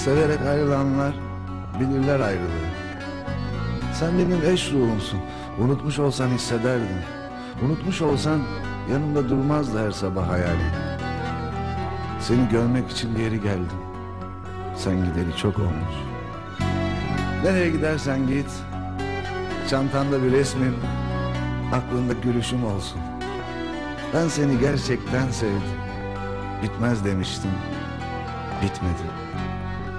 Severek ayrılanlar bilirler ayrılığı. Sen benim eş ruhumsun. Unutmuş olsan hissederdin. Unutmuş olsan yanımda durmazdı her sabah hayalin. Seni görmek için geri geldim. Sen gideri çok olmuş. Nereye gidersen git, çantanda bir resmin, aklında gülüşüm olsun. Ben seni gerçekten sevdim. Bitmez demiştim, bitmedi.